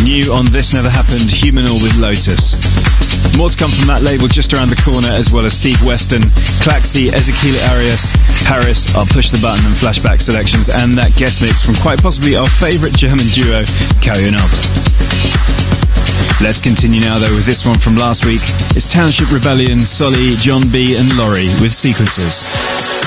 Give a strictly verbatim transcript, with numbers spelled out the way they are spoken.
New on This Never Happened, Humanal with Lotus. More to come from that label just around the corner, as well as Steve Weston, Klaxi, Ezequiel Arias, Paris, our Push the Button and Flashback selections, and that guest mix from quite possibly our favourite German duo, Kayonara. Let's continue now though with this one from last week. It's Township Rebellion, Solly, John B and Laurie with Sequences.